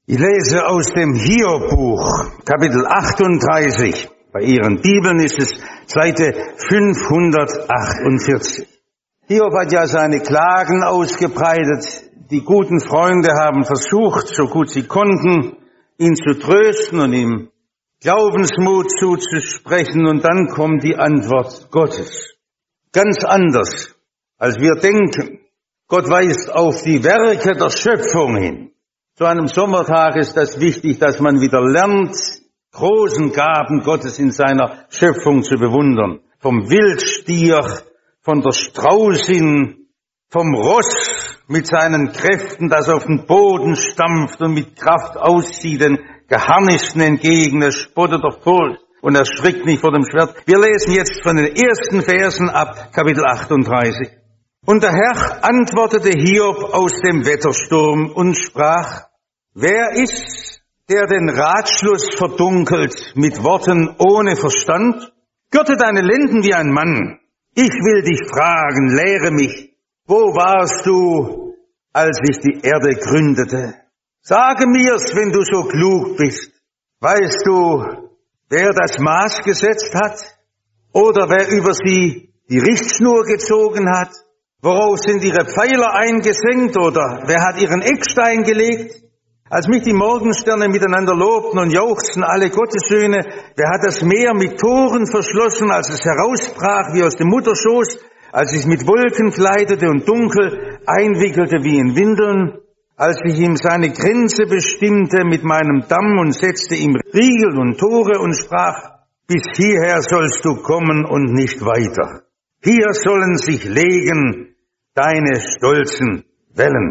Ich lese aus dem Hiob-Buch, Kapitel 38. Bei Ihren Bibeln ist es Seite 548. Hiob hat ja seine Klagen ausgebreitet. Die guten Freunde haben versucht, so gut sie konnten, ihn zu trösten und ihm Glaubensmut zuzusprechen. Und dann kommt die Antwort Gottes. Ganz anders, als wir denken. Gott weist auf die Werke der Schöpfung hin. Zu einem Sommertag ist das wichtig, dass man wieder lernt, großen Gaben Gottes in seiner Schöpfung zu bewundern. Vom Wildstier, von der Straußin, vom Ross mit seinen Kräften, das auf den Boden stampft und mit Kraft auszieht, den Geharnischten entgegen, er spottet der Furcht und erschrickt nicht vor dem Schwert. Wir lesen jetzt von den ersten Versen ab Kapitel 38. Und der Herr antwortete Hiob aus dem Wettersturm und sprach: Wer ist, der den Ratschluss verdunkelt mit Worten ohne Verstand? Gürte deine Lenden wie ein Mann. Ich will dich fragen, lehre mich, wo warst du, als ich die Erde gründete? Sage mir's, wenn du so klug bist. Weißt du, wer das Maß gesetzt hat? Oder wer über sie die Richtschnur gezogen hat? Worauf sind ihre Pfeiler eingesenkt? Oder wer hat ihren Eckstein gelegt? Als mich die Morgensterne miteinander lobten und jauchzten alle Gottessöhne, wer hat das Meer mit Toren verschlossen, als es herausbrach wie aus dem Mutterschoß, als es mit Wolken kleidete und dunkel einwickelte wie in Windeln, als ich ihm seine Grenze bestimmte mit meinem Damm und setzte ihm Riegel und Tore und sprach: Bis hierher sollst du kommen und nicht weiter. Hier sollen sich legen deine stolzen Wellen.